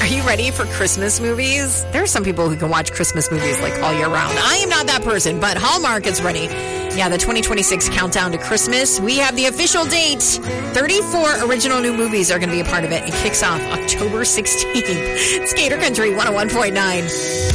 Are you ready for Christmas movies? There are some people who can watch Christmas movies like all year round. I am not that person, but Hallmark is ready. Yeah, the 2026 countdown to Christmas. We have the official date. 34 original new movies are going to be a part of it. It kicks off October 16th. Skater Country 101.9.